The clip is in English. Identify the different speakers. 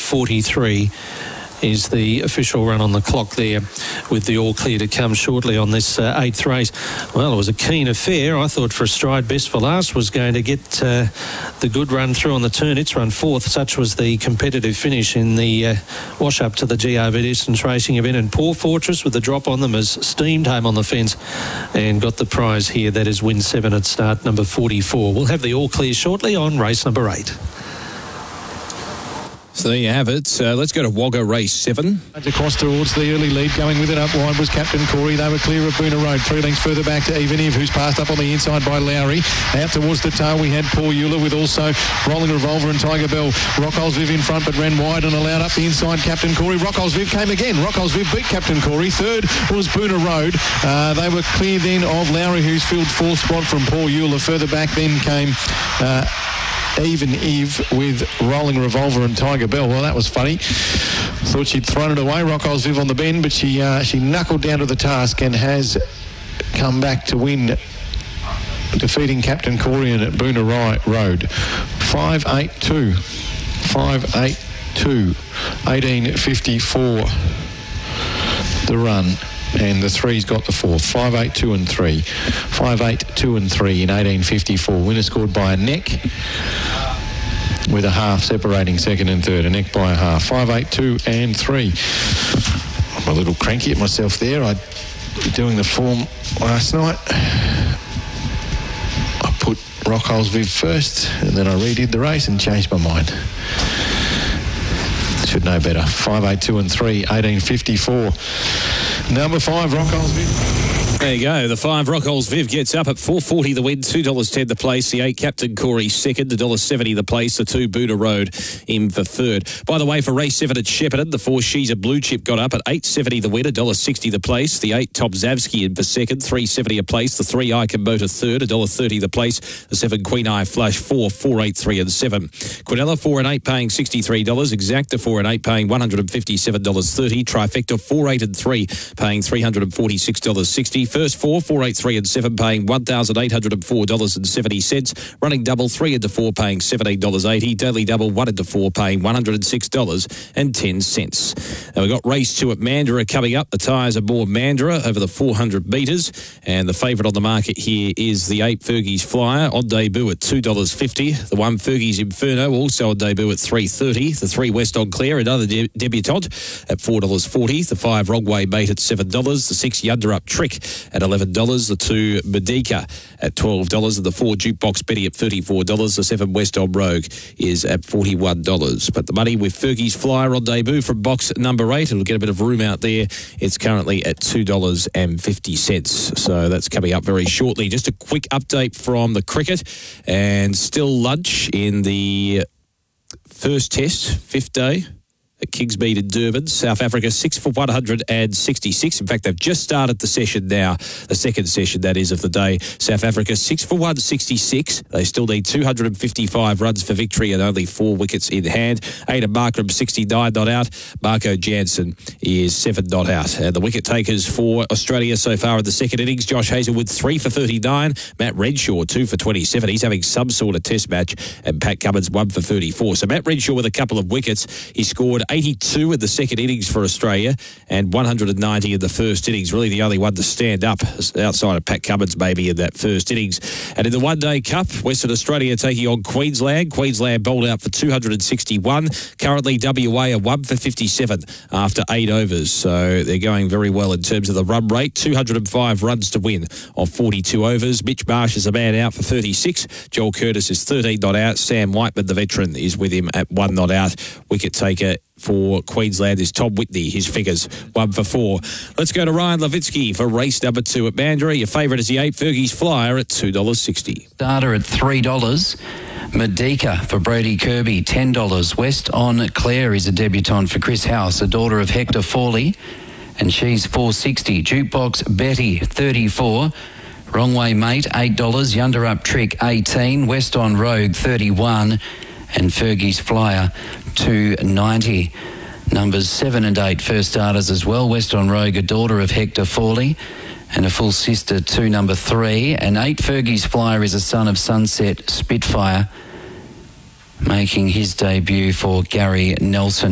Speaker 1: 8:43 is the official run on the clock there, with the all clear to come shortly on this eighth race. Well, it was a keen affair. I thought For Stride Best for Last was going to get the good run through on the turn. It's run fourth. Such was the competitive finish in the wash up to the GOV distance racing event. And Poor Fortress, with the drop on them, has steamed home on the fence and got the prize here. That is win 7 at start number 44. We'll have the all clear shortly on race number 8.
Speaker 2: So there you have it. Let's go to Wagga race 7.
Speaker 3: Across towards the early lead, going with it up wide was Captain Corey. They were clear of Boona Road. 3 lengths further back to Even If, who's passed up on the inside by Lowry. Out towards the tail we had Paul Euler, with also Rolling Revolver and Tiger Bell. Rockholes Viv in front, but ran wide and allowed up the inside Captain Corey. Rockholes Viv came again. Rockholes Viv beat Captain Corey. Third was Boona Road. They were clear then of Lowry, who's filled fourth spot from Paul Euler. Further back then came Even Eve with Rolling Revolver and Tiger Bell. Well, that was funny. Thought she'd thrown it away, Rockholes Viv on the bend, but she knuckled down to the task and has come back to win, defeating Captain Corian at Boona Road. 5.82. 5.82. 18.54 the run. And the 3's got the fourth. 5.8, 2 and 3. 5.8, 2 and 3 in 18.54. Winner scored by a neck, with a half separating second and third. A neck by a half. 5.8, 2 and 3. I'm a little cranky at myself there. I doing the form last night. I put Rockholes Viv first, and then I redid the race and changed my mind. Should know better. 5.8, 2 and 3. 18.54. Number 5, Rockholes Viv.
Speaker 2: There you go. The 5, Rockholes Viv, gets up at $4.40 the win, $2.10 the place. The 8, Captain Corey, second, $1.70 the place. The 2, Boona Road in for third. By the way, for race 7 at Shepparton, the 4, She's a Blue Chip, got up at $8.70 the win, $1.60 the place. The 8, Top Zavsky in for second, $3.70 a place. The 3, Icon Motor third, $1.30 the place. The 7, Queen Eye Flash 4, $4.83 and 7. Quinella 4 and 8 paying $63. Exacta 4 and 8 paying $157.30. Trifecta 4, 8 and 3 paying $346.60. First 4, 4.83 and 7 paying $1,804.70. Running double 3 into 4 paying $17.80. Daily double 1 into 4 paying $106.10. Now we've got race 2 at Mandurah coming up. The tyres are more Mandurah over the 400 metres. And the favourite on the market here is the 8, Fergie's Flyer, on debut at $2.50. The 1, Fergie's Inferno, also on debut at $3.30. The 3, West on Clear, another debutante at $4.40. The 5, Rogway Mate at $7. The 6, Yunderup Trick at $11. The 2, Medica at $12. And the 4, Jukebox Betty at $34. The 7, West on Rogue is at $41. But the money with Fergie's Flyer on debut from box number 8, it'll get a bit of room out there. It's currently at $2.50. So that's coming up very shortly. Just a quick update from the cricket, and still lunch in the first test, 5th day at Kingsmead in Durban. South Africa 6 for 166. In fact, they've just started the session now, the second session, that is, of the day. South Africa 6 for 166. They still need 255 runs for victory and only 4 wickets in hand. Aidan Markram 69 not out. Marco Jansen is 7 not out. And the wicket takers for Australia so far in the second innings: Josh Hazlewood 3 for 39. Matt Renshaw 2 for 27. He's having some sort of test match. And Pat Cummins 1 for 34. So Matt Renshaw with a couple of wickets. He scored 82 in the second innings for Australia and 190 in the first innings. Really the only one to stand up outside of Pat Cummins maybe in that first innings. And in the One Day Cup, Western Australia taking on Queensland. Queensland bowled out for 261. Currently WA are 1 for 57 after 8 overs. So they're going very well in terms of the run rate. 205 runs to win of 42 overs. Mitch Marsh is a man out for 36. Joel Curtis is 13 not out. Sam Whiteman, the veteran, is with him at 1 not out. Wicket taker for Queensland is Tom Whitney. His figures 1 for 4. Let's go to Ryan Levitsky for race number 2 at Mandurah. Your favourite is the 8, Fergie's Flyer at $2.60.
Speaker 4: Starter at $3. Medica for Brody Kirby, $10. West on Claire is a debutante for Chris House, a daughter of Hector Fawley, and she's $4.60. Jukebox Betty, $34. Wrong Way Mate, $8. Yunderup Trick, $18. West on Rogue, $31. And Fergie's Flyer, $2.90. Numbers 7 and 8 first starters as well. West on Rogue, a daughter of Hector Fawley, and a full sister to number 3. And 8, Fergie's Flyer, is a son of Sunset Spitfire, making his debut for Gary Nelson.